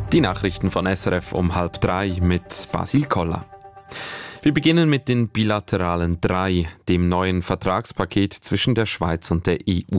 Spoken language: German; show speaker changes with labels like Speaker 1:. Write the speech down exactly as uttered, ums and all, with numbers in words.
Speaker 1: Die Nachrichten von S R F um halb drei mit Basil Koller. Wir beginnen mit den bilateralen drei, dem neuen Vertragspaket zwischen der Schweiz und der E U.